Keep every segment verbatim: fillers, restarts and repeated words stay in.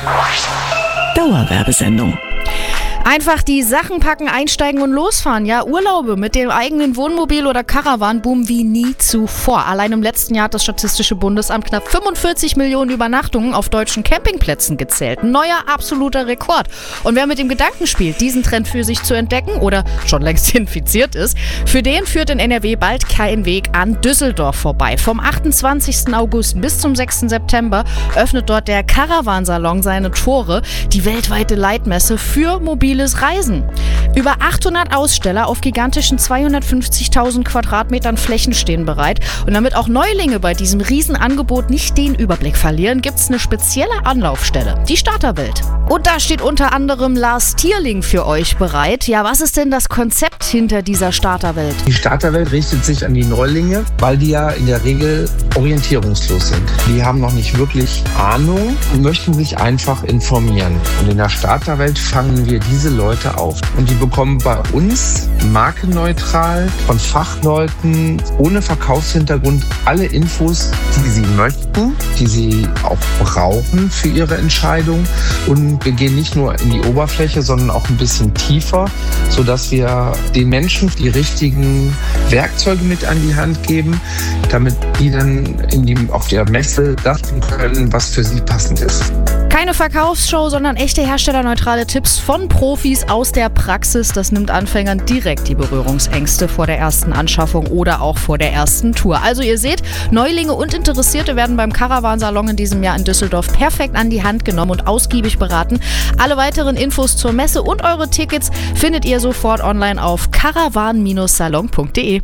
Dauerwerbesendung. Einfach die Sachen packen, einsteigen und losfahren. Ja, Urlaube mit dem eigenen Wohnmobil oder Caravan boomen wie nie zuvor. Allein im letzten Jahr hat das Statistische Bundesamt knapp fünfundvierzig Millionen Übernachtungen auf deutschen Campingplätzen gezählt. Ein neuer absoluter Rekord. Und wer mit dem Gedanken spielt, diesen Trend für sich zu entdecken oder schon längst infiziert ist, für den führt in N R W bald kein Weg an Düsseldorf vorbei. Vom achtundzwanzigsten August bis zum sechsten September öffnet dort der Caravansalon seine Tore, die weltweite Leitmesse für mobiles Reisen. Über achthundert Aussteller auf gigantischen zweihundertfünfzigtausend Quadratmetern Flächen stehen bereit. Und damit auch Neulinge bei diesem Riesenangebot nicht den Überblick verlieren, gibt es eine spezielle Anlaufstelle, die Starterwelt. Und da steht unter anderem Lars Tierling für euch bereit. Ja, was ist denn das Konzept hinter dieser Starterwelt? Die Starterwelt richtet sich an die Neulinge, weil die ja in der Regel orientierungslos sind. Die haben noch nicht wirklich Ahnung und möchten sich einfach informieren. Und in der Starterwelt fangen wir diese Leute auf. Und die bekommen bei uns markenneutral von Fachleuten ohne Verkaufshintergrund alle Infos, die sie möchten, die sie auch brauchen für ihre Entscheidung. Und wir gehen nicht nur in die Oberfläche, sondern auch ein bisschen tiefer, sodass wir den Menschen die richtigen Werkzeuge mit an die Hand geben, damit die dann in die, auf der Messe das tun können, was für sie passend ist. Keine Verkaufsshow, sondern echte herstellerneutrale Tipps von Profis aus der Praxis. Das nimmt Anfängern direkt die Berührungsängste vor der ersten Anschaffung oder auch vor der ersten Tour. Also ihr seht, Neulinge und Interessierte werden beim Caravansalon in diesem Jahr in Düsseldorf perfekt an die Hand genommen und ausgiebig beraten. Alle weiteren Infos zur Messe und eure Tickets findet ihr sofort online auf caravan salon punkt de.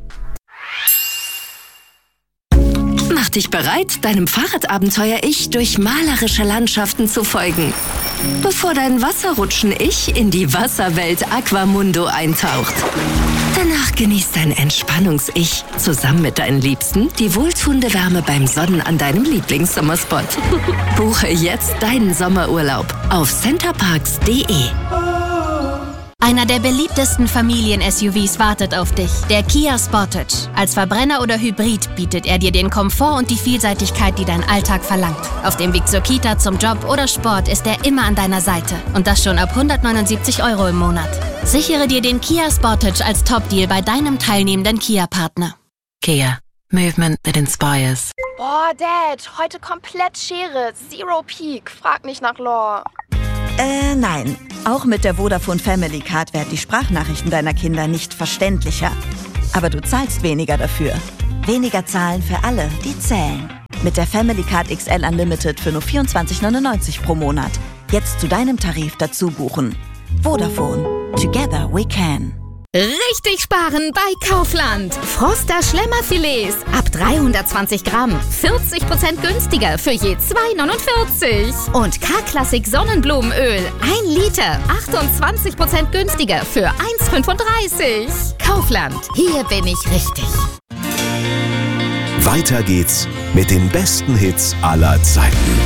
Mach dich bereit, deinem Fahrradabenteuer-Ich durch malerische Landschaften zu folgen, bevor dein Wasserrutschen-Ich in die Wasserwelt Aquamundo eintaucht. Danach genießt dein Entspannungs-Ich zusammen mit deinen Liebsten die wohltuende Wärme beim Sonnen an deinem Lieblingssommerspot. Buche jetzt deinen Sommerurlaub auf centerparks punkt de. Einer der beliebtesten Familien-S U Vs wartet auf dich, der Kia Sportage. Als Verbrenner oder Hybrid bietet er dir den Komfort und die Vielseitigkeit, die dein Alltag verlangt. Auf dem Weg zur Kita, zum Job oder Sport ist er immer an deiner Seite. Und das schon ab hundertneunundsiebzig Euro im Monat. Sichere dir den Kia Sportage als Top-Deal bei deinem teilnehmenden Kia-Partner. Kia. Movement that inspires. Boah, Dad, heute komplett Schere. Zero Peak. Frag nicht nach Lore. Äh, nein. Auch mit der Vodafone Family Card werden die Sprachnachrichten deiner Kinder nicht verständlicher. Aber du zahlst weniger dafür. Weniger zahlen für alle, die zählen. Mit der Family Card X L Unlimited für nur vierundzwanzig neunundneunzig pro Monat. Jetzt zu deinem Tarif dazu buchen. Vodafone. Together we can. Richtig sparen bei Kaufland. Froster Schlemmerfilets ab dreihundertzwanzig Gramm. vierzig Prozent günstiger für je zwei neunundvierzig. Und K-Klassik Sonnenblumenöl. ein Liter. achtundzwanzig Prozent günstiger für eins fünfunddreißig. Kaufland. Hier bin ich richtig. Weiter geht's mit den besten Hits aller Zeiten.